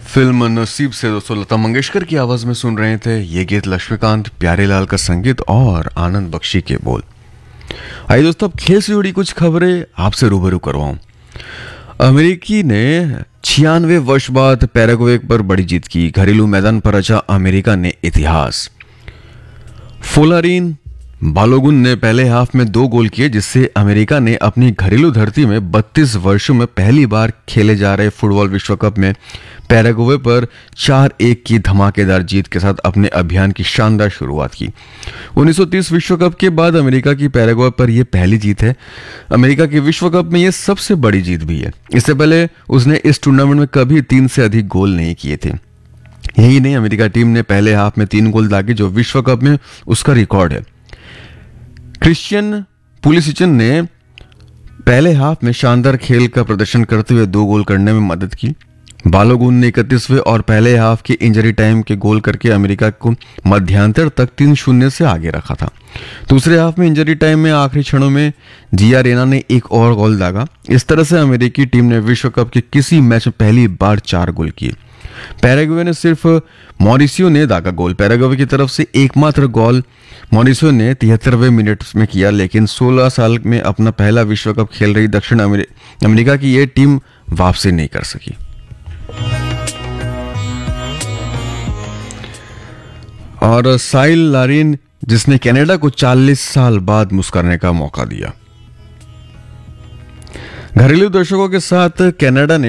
Film नसीब से दोस्तों लता मंगेशकर की आवाज में सुन रहे थे ये गीत। लक्ष्मीकांत प्यारेलाल का संगीत और आनंद बख्शी के बोल। आइए दोस्तों, अब खेल से जुड़ी कुछ खबरें आपसे रूबरू करवाऊं। अमेरिकी ने 96 वर्ष बाद पैराग्वे पर बड़ी जीत की। घरेलू मैदान पर रचा अमेरिका ने इतिहास। फोलारीन बालोगुन ने पहले हाफ में 2 गोल किए, जिससे अमेरिका ने अपनी घरेलू धरती में 32 वर्षों में पहली बार खेले जा रहे फुटबॉल विश्व कप में पैराग्वे पर 4-1 की धमाकेदार जीत के साथ अपने अभियान की शानदार शुरुआत की। 1930 विश्व कप के बाद अमेरिका की पैराग्वे पर यह पहली जीत है। अमेरिका के विश्व कप में यह सबसे बड़ी जीत भी है। इससे पहले उसने इस टूर्नामेंट में कभी 3 से अधिक गोल नहीं किए थे। यही नहीं, अमेरिका टीम ने पहले हाफ में 3 गोल दागे, जो विश्व कप में उसका रिकॉर्ड है। क्रिश्चियन पुलिसिचन ने पहले हाफ में शानदार खेल का प्रदर्शन करते हुए 2 गोल करने में मदद की। बालोगुन ने 31वें और पहले हाफ के इंजरी टाइम के गोल करके अमेरिका को मध्यांतर तक 3-0 से आगे रखा था। दूसरे हाफ में इंजरी टाइम में आखिरी क्षणों में जिया रेना ने एक और गोल दागा। इस तरह से अमेरिकी टीम ने विश्व कप के किसी मैच में पहली बार 4 गोल किए। पैराग्वे ने सिर्फ मॉरिसियो ने दागा गोल। पैराग्वे की तरफ से एकमात्र गोल मॉरिसियो ने 73वें मिनट में किया, लेकिन 16 साल में अपना पहला विश्व कप खेल रही दक्षिण अमेरिका की यह टीम वापसी नहीं कर सकी। और साइल लारिन, जिसने कनाडा को 40 साल बाद मुस्कुराने का मौका दिया। घरेलू दर्शकों के साथ कनाडा ने